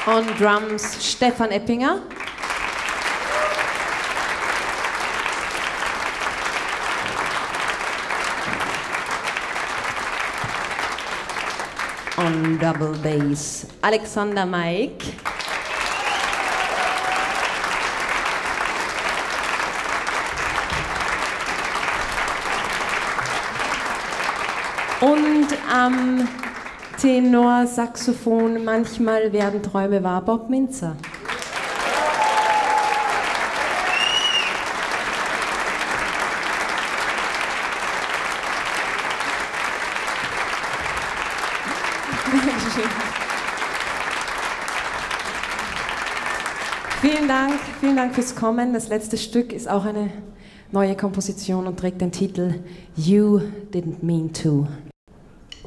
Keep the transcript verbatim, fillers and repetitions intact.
On Drums Stefan Eppinger. On Double Bass Alexander Maik. Und am Tenorsaxophon Manchmal werden Träume wahr, Bob Minzer. Vielen Dank, vielen Dank fürs Kommen. Das letzte Stück ist auch eine neue Komposition und trägt den Titel You Didn't Mean To.